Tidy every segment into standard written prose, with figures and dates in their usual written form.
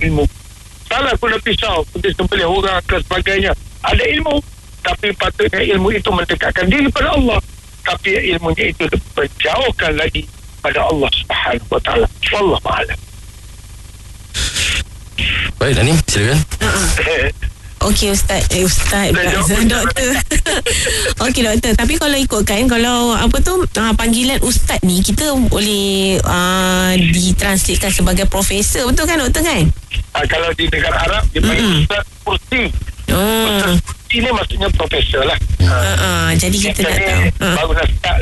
ilmu. Salah guna pisau untuk sembelih orang dan sebagainya. Ada ilmu, tapi patutnya ilmu itu mendekatkan diri pada Allah. Tapi ilmunya itu menjauhkan lagi pada Allah Subhanahu wa taala. Wallahu a'lam. Baik, Dani, silakan. Okey Ustaz doktor. Okey doktor, tapi kalau ikutkan, kalau panggilan Ustaz ni kita boleh ditranslatekan sebagai profesor, betul kan doktor kan? Kalau di negara Arab dia panggil Ustaz Kursi. Ustaz Kursi ni maksudnya profesor lah. Jadi kita nak tahu. Baru nak start.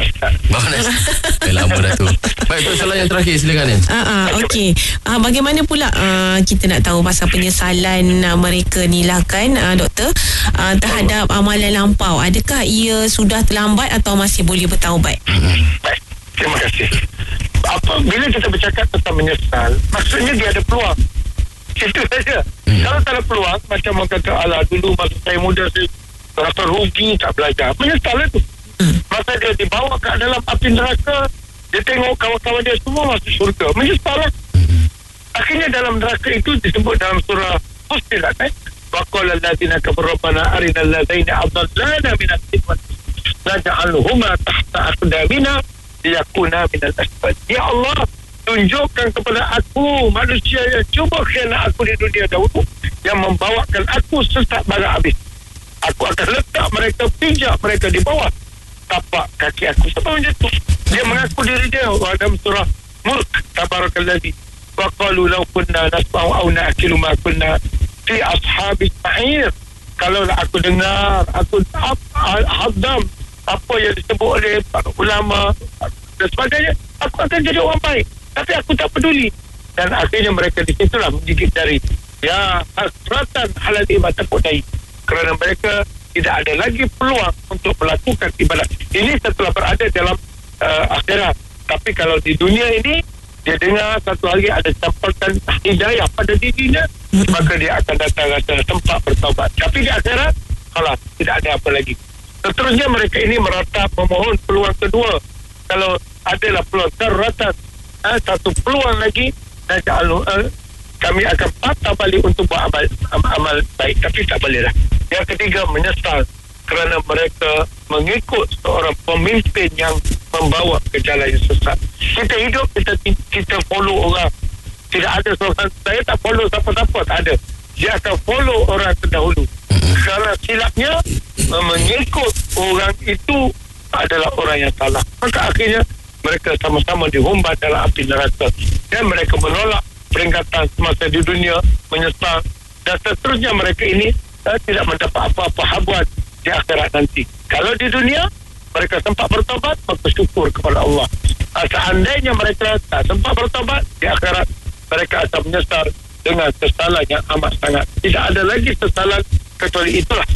Lama dah tu. Baik, tu soalan yang terakhir, silakan ni. Okey. Bagaimana pula kita nak tahu pasal penyesalan mereka ni lah kan doktor, terhadap amalan lampau. Adakah ia sudah terlambat atau masih boleh bertaubat? Baik, terima kasih. Bila kita bercakap tentang menyesal, maksudnya dia ada peluang. Itu saja. Kalau tak ada peluang, macam orang kata, alah dulu masa saya muda saya rasa rugi tak belajar. Menyesal itu. Masa dia dibawa ke dalam api neraka, dia tengok kawan-kawan dia semua masuk syurga. Menyesal lah. Akhirnya dalam neraka itu disebut dalam surah Fussilat, wa qala allazina kafaru rabbana arinal ladzina adallana minal jinni naj'aluhuma tahta aqdamina liyakuna minal asfal. Ya Allah, tunjukkan kepada aku manusia yang cuba khianat aku di dunia dahulu, yang membawakan aku sesat bara habis. Aku akan letak mereka, pijak mereka di bawah tapak kaki aku. Sebab macam tu dia mengaku diri dia dalam surah Mulk, tabarakallazi wa qalu law kunna nasma'u aw na'qilu ma kunna fi ashabis sa'ir. Kalau aku dengar, aku hadam apa yang disebut oleh para ulama dan sebagainya, aku akan jadi orang baik. Tapi aku tak peduli. Dan akhirnya mereka di situlah menggigit jari. Ya hasratan halal ibadah kodai. Kerana mereka tidak ada lagi peluang untuk melakukan ibadat. Ini setelah berada dalam akhirat. Tapi kalau di dunia ini, dia dengar satu hari ada campurkan hidayah pada dirinya, maka dia akan datang rasa tempat bertaubat. Tapi di akhirat, kalah, tidak ada apa lagi. Seterusnya mereka ini meratap memohon peluang kedua. Kalau adalah peluang terratan, satu peluang lagi, dan kami akan patah balik untuk buat amal baik. Tapi tak boleh lah. Yang ketiga, menyesal kerana mereka mengikut seorang pemimpin yang membawa ke jalan yang sesat. Kita hidup, kita follow orang. Tidak ada seorang, saya tak follow siapa-siapa, tak ada. Dia akan follow orang terdahulu. Kerana silapnya mengikut orang itu adalah orang yang salah. Maka akhirnya mereka sama-sama dihumbat dalam api neraka. Dan mereka menolak peringatan semasa di dunia, menyesal. Dan seterusnya mereka ini tidak mendapat apa-apa habuan di akhirat nanti. Kalau di dunia mereka sempat bertobat, maka syukur kepada Allah. Seandainya mereka tak sempat bertobat, di akhirat mereka akan menyesal dengan kesalahan yang amat sangat. Tidak ada lagi kesalahan kecuali itulah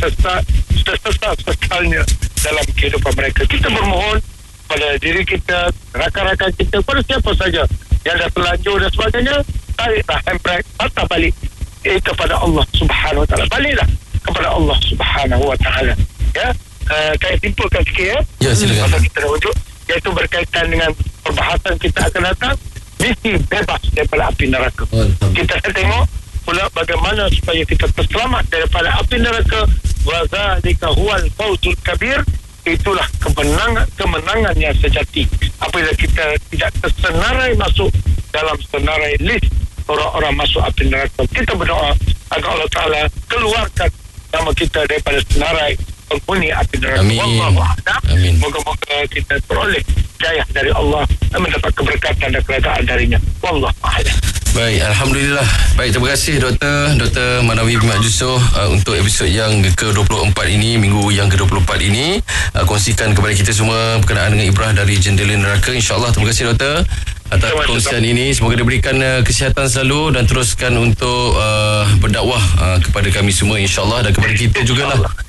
sesalnya dalam kehidupan mereka. Kita bermohon pada diri kita, rakan-rakan kita, pada siapa saja yang dah terlanjur dan sebagainya, tariklah handbrake, patah balik kepada Allah Subhanahu wa ta'ala. Baliklah kepada Allah Subhanahu wa ta'ala. Ya, saya simpulkan sikit ya. Ya, silakan. Masa kita dah wujud, iaitu berkaitan dengan perbahasan kita akan datang, misi bebas daripada api neraka. Kita akan tengok pula bagaimana supaya kita terselamat daripada api neraka. Wa zalika huwal fawzul kabir. Itulah kemenangan yang sejati. Apabila kita tidak tersenarai masuk dalam senarai list orang-orang masuk api neraka. Kita berdoa agar Allah Ta'ala keluarkan nama kita daripada senarai penghuni api neraka. Amin. Moga-moga kita peroleh hidayah dari Allah dan mendapat keberkatan dan kerajaan darinya. Wallahu a'lam. Baik, Alhamdulillah. Baik, terima kasih Dr. Manawi Bimak Jusoh untuk episod yang ke-24 ini, minggu yang ke-24 ini, kongsikan kepada kita semua berkenaan dengan ibrah dari jendela neraka. InsyaAllah, terima kasih Dr. atas kongsian ini. Semoga diberikan kesihatan selalu dan teruskan untuk berdakwah kepada kami semua, insyaAllah, dan kepada kita jugalah.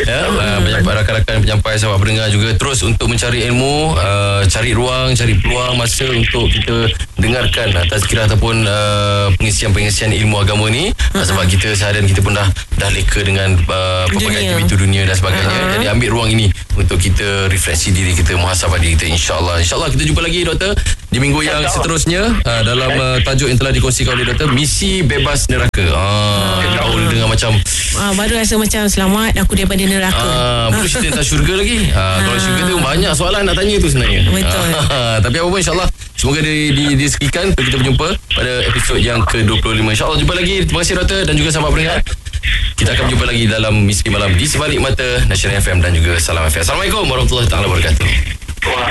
Banyak rakan-rakan penyampai, sahabat pendengar juga terus untuk mencari ilmu, cari ruang, cari peluang masa untuk kita dengarkan tazkirah ataupun pengisian ilmu agama ni. Sebab kita seharian kita pun dah leka dengan pelbagai aktiviti dunia dan sebagainya. Jadi ambil ruang ini untuk kita refleksi diri kita, muhasabah diri kita, InsyaAllah kita jumpa lagi doktor di minggu yang seterusnya dalam tajuk yang telah dikongsikan oleh doktor, misi bebas neraka. Tahu dengan macam baru rasa macam selamat aku daripada neraka. Belum cerita tentang syurga lagi. Kalau syurga tu banyak soalan nak tanya tu sebenarnya. Betul. Tapi apa pun insyaAllah semoga disekikan. Kita berjumpa pada episod yang ke-25. InsyaAllah jumpa lagi. Terima kasih doktor dan juga sahabat pendengar. Kita akan berjumpa lagi dalam Misteri Malam di Sebalik Mata Nasional FM dan juga Salam FM. Assalamualaikum warahmatullahi wabarakatuh.